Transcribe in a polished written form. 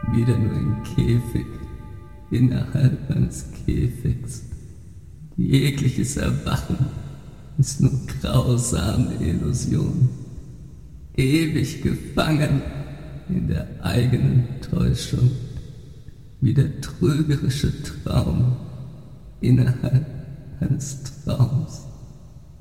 wieder nur ein Käfig innerhalb eines Käfigs. Jegliches Erwachen ist nur grausame Illusion, ewig gefangen in der eigenen Täuschung, wie der trügerische Traum innerhalb eines Traums.